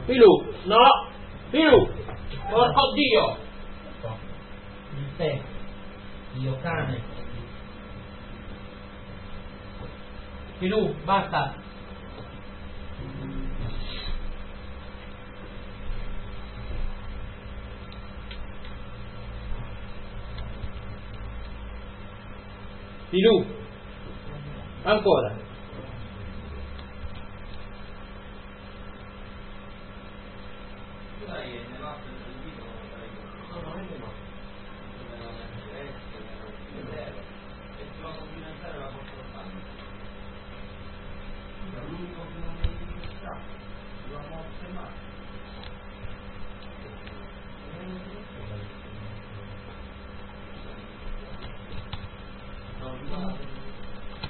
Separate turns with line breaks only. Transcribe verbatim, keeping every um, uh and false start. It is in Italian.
Filù, no, Filù, porco Dio.
Il te, io cane. Filù, basta.
Filù, ancora.
Dai, ne va per